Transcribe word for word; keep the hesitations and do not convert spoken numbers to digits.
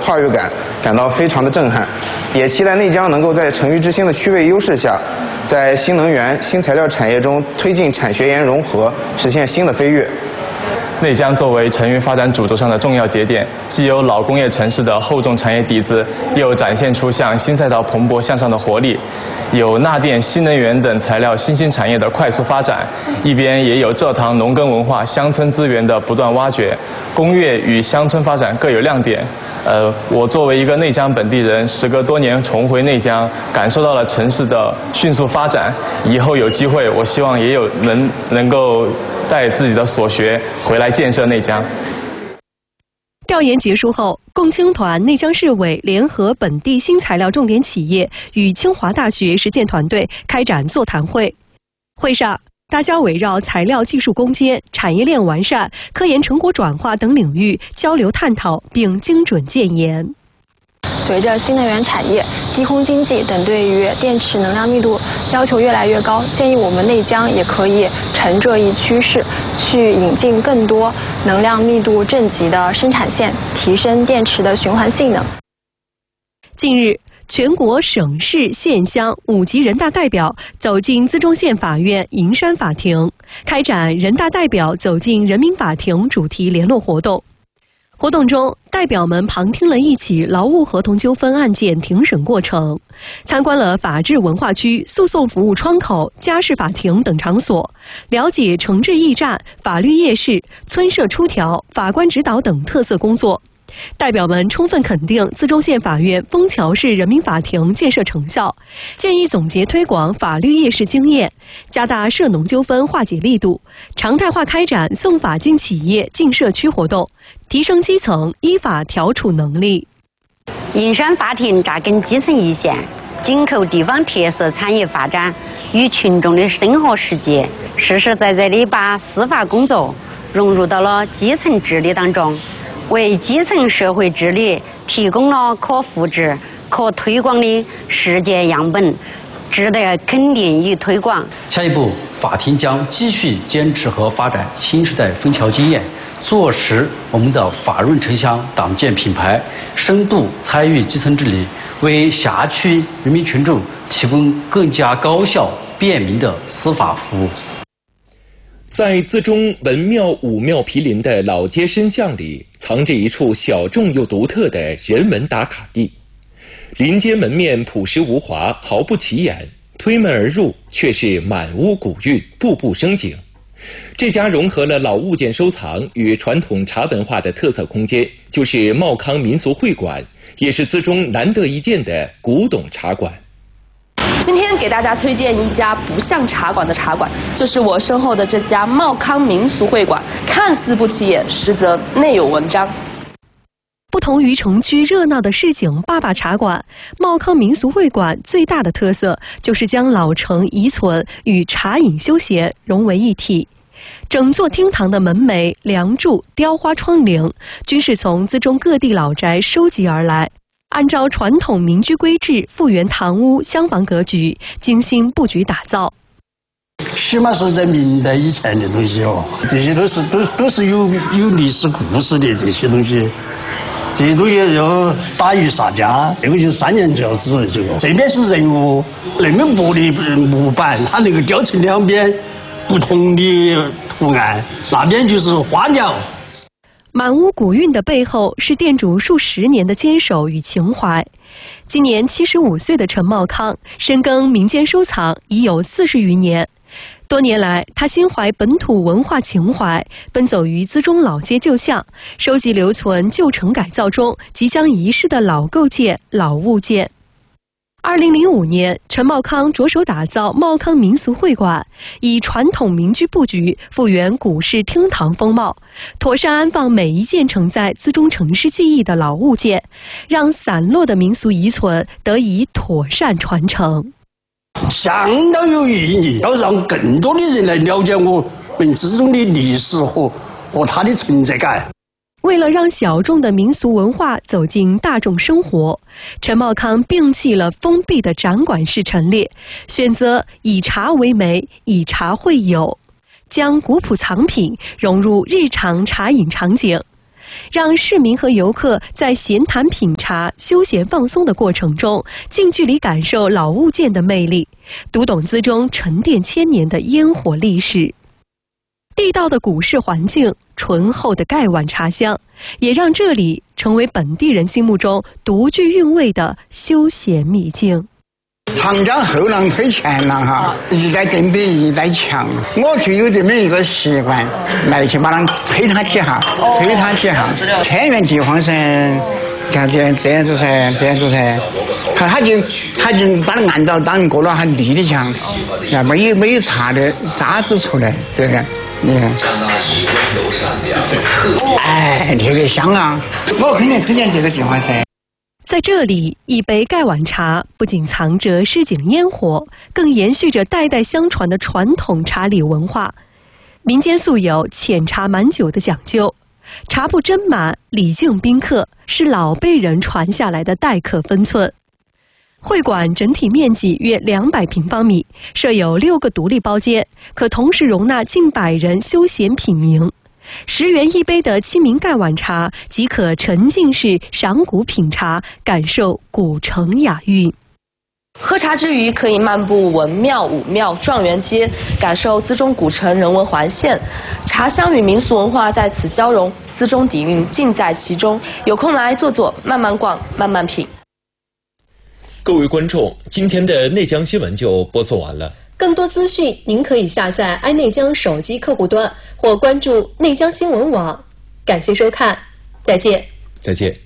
跨越感感到非常的震撼，也期待内江能够在成渝之星的区位优势下，在新能源、新材料产业中推进产学研融合，实现新的飞跃。 内江作为成渝发展主轴上的重要节点，既有老工业城市的厚重产业底子，又展现出向新赛道蓬勃向上的活力。有钠电、新能源等材料新兴产业的快速发展，一边也有蔗糖农耕文化、乡村资源的不断挖掘，工业与乡村发展各有亮点。呃，我作为一个内江本地人，时隔多年重回内江，感受到了城市的迅速发展。以后有机会，我希望也有能能够带自己的所学回来建设内江。 调研结束后，共青团内江市委联合本地新材料重点企业与清华大学实践团队开展座谈会。会上，大家围绕材料技术攻坚、产业链完善、科研成果转化等领域交流探讨，并精准建言。 随着新能源产业、低空经济等对于电池能量密度要求越来越高，建议我们内江也可以乘这一趋势，去引进更多能量密度正极的生产线，提升电池的循环性能。 近日，全国省市县乡五级人大代表走进资中县法院银山法庭，开展人大代表走进人民法庭主题联络活动。活动中，代表们旁听了一起劳务合同纠纷案件庭审过程，参观了法治文化区、诉讼服务窗口、家事法庭等场所，了解惩治驿站、法律夜市、村社出条、法官指导等特色工作。代表们充分肯定资中县法院枫桥市人民法庭建设成效，建议总结推广法律夜市经验，加大涉农纠纷化解力度，常态化开展送法进企业、进社区活动，提升基层依法调处能力。 银山法庭扎根基层一线，紧扣地方特色产业发展与群众的生活实际，实实在在地把司法工作融入到了基层治理当中，为基层社会治理提供了可复制、可推广的实践样本，值得肯定与推广。 下一步，法庭将继续坚持和发展新时代枫桥经验，坐实我们的法润城乡党建品牌，深度参与基层治理，为辖区人民群众提供更加高效、便民的司法服务。 在资中文庙武庙毗邻的老街深巷里，藏着一处小众又独特的人文打卡地。临街门面朴实无华，毫不起眼，推门而入却是满屋古韵，步步生景。这家融合了老物件收藏与传统茶文化的特色空间，就是茂康民俗会馆，也是资中难得一见的古董茶馆。 今天给大家推荐一家不像茶馆的茶馆，就是我身后的这家茂康民俗会馆，看似不起眼，实则内有文章。 不同于城区热闹的市井坝坝茶馆，茂康民俗会馆最大的特色就是将老城遗存与茶饮休闲融为一体。整座厅堂的门楣、梁柱、雕花窗棂，均是从资中各地老宅收集而来。按照传统民居规制复原堂屋厢房格局，精心布局打造。 起码是在明代以前的东西哦，这些都是都都是有有历史故事的这些东西，这些东西要打于萨家，这个就是三年就要子这个。这边是人物，那边玻璃木板，它那个雕成两边不同的图案，那边就是花鸟。 满屋古韵的背后是店主数十年的坚守与情怀。今年七十五岁的陈茂康深耕民间收藏已有四十余年，多年来他心怀本土文化情怀，奔走于资中老街旧巷，收集留存旧城改造中即将遗失的老构件、老物件。二零零五年，陈茂康着手打造茂康民俗会馆，以传统民居布局复原古式厅堂风貌，妥善安放每一件承载资中城市记忆的老物件，让散落的民俗遗存得以妥善传承。 相当有意义，要让更多的人来了解我们资中的历史和和它的存在感。 为了让小众的民俗文化走进大众生活，陈茂康摒弃了封闭的展馆式陈列，选择以茶为媒，以茶会友，将古朴藏品融入日常茶饮场景。 让市民和游客在闲谈品茶、休闲放松的过程中，近距离感受老物件的魅力，读懂资中沉淀千年的烟火历史。地道的古式环境，醇厚的盖碗茶香，也让这里成为本地人心目中独具韵味的休闲秘境。 长江后浪推前浪哈，一代更比一代强。我就有这么一个习惯，来去把它推它几下，推它几下。偏远地方噻，看这这样子噻，这样子噻，他他就他就把它按到当过了，还立得强，啊，没有没有差的渣子出来，对不对？你看，哎，特别香啊！我肯定推荐这个地方噻。 在这里，一杯盖碗茶不仅藏着市井烟火，更延续着代代相传的传统茶礼文化。民间素有浅茶满酒的讲究，茶不斟满，礼敬宾客，是老辈人传下来的待客分寸。会馆整体面积约两百平方米，设有六个独立包间，可同时容纳近百人休闲品茗。十元一杯的清明盖碗茶，即可沉浸式赏古品茶，感受古城雅韵。 喝茶之余，可以漫步文庙、武庙、状元街，感受资中古城人文环线。茶香与民俗文化在此交融，资中底蕴尽在其中。有空来坐坐，慢慢逛，慢慢品。 各位观众，今天的内江新闻就播送完了。 更多资讯，您可以下载爱内江手机客户端或关注内江新闻网。感谢收看，再见。 再见。